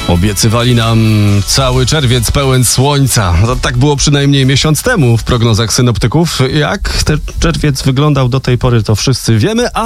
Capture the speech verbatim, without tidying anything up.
Obiecywali nam cały czerwiec pełen słońca. No, tak było przynajmniej miesiąc temu w prognozach synoptyków. Jak ten czerwiec wyglądał do tej pory, to wszyscy wiemy, a